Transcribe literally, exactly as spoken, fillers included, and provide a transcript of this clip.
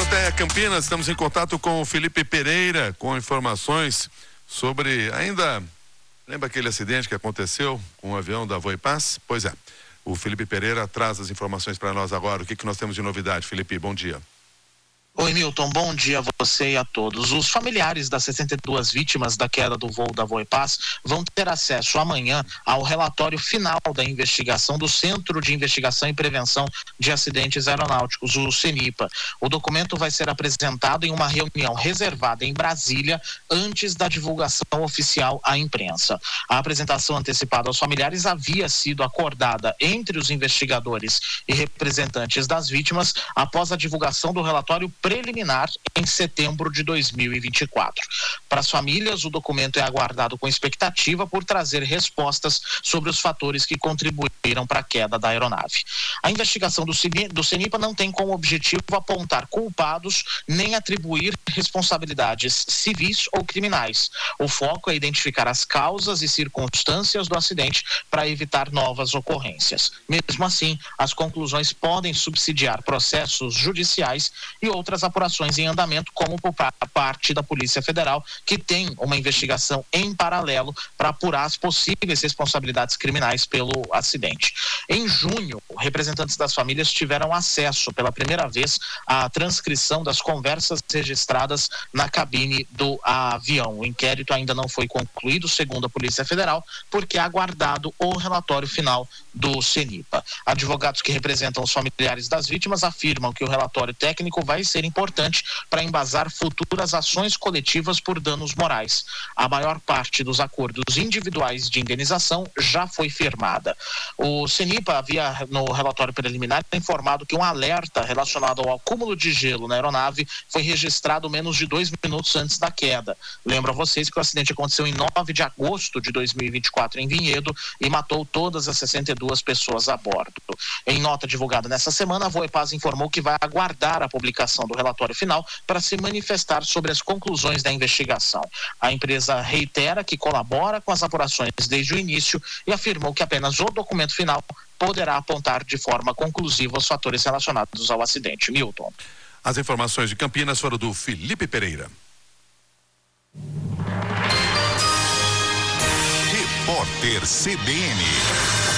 até Campinas, estamos em contato com o Felipe Pereira, com informações sobre ainda, lembra aquele acidente que aconteceu com o avião da Voipaz? Pois é, o Felipe Pereira traz as informações para nós agora. O que que nós temos de novidade, Felipe? Bom dia. Oi, Milton, bom dia a você e a todos. Os familiares das sessenta e duas vítimas da queda do voo da Voipaz vão ter acesso amanhã ao relatório final da investigação do Centro de Investigação e Prevenção de Acidentes Aeronáuticos, o CENIPA. O documento vai ser apresentado em uma reunião reservada em Brasília antes da divulgação oficial à imprensa. A apresentação antecipada aos familiares havia sido acordada entre os investigadores e representantes das vítimas após a divulgação do relatório preliminar em setembro de dois mil e vinte e quatro. Para as famílias, o documento é aguardado com expectativa por trazer respostas sobre os fatores que contribuíram para a queda da aeronave. A investigação do, do CENIPA não tem como objetivo apontar culpados nem atribuir responsabilidades civis ou criminais. O foco é identificar as causas e circunstâncias do acidente para evitar novas ocorrências. Mesmo assim, as conclusões podem subsidiar processos judiciais e outras apurações em andamento, como por parte da Polícia Federal, que tem uma investigação em paralelo para apurar as possíveis responsabilidades criminais pelo acidente. Em junho, representantes das famílias tiveram acesso pela primeira vez à transcrição das conversas registradas na cabine do avião. O inquérito ainda não foi concluído, segundo a Polícia Federal, porque é aguardado o relatório final do CENIPA. Advogados que representam os familiares das vítimas afirmam que o relatório técnico vai ser importante para embasar futuras ações coletivas por danos morais. A maior parte dos acordos individuais de indenização já foi firmada. O CENIPA havia, no relatório preliminar, informado que um alerta relacionado ao acúmulo de gelo na aeronave foi registrado menos de dois minutos antes da queda. Lembro a vocês que o acidente aconteceu em nove de agosto de dois mil e vinte e quatro em Vinhedo e matou todas as sessenta e duas pessoas a bordo. Em nota divulgada nessa semana, a Voipaz informou que vai aguardar a publicação do relatório final para se manifestar sobre as conclusões da investigação. A empresa reitera que colabora com as apurações desde o início e afirmou que apenas o documento final poderá apontar de forma conclusiva os fatores relacionados ao acidente. Milton. As informações de Campinas foram do Felipe Pereira. Repórter C B N.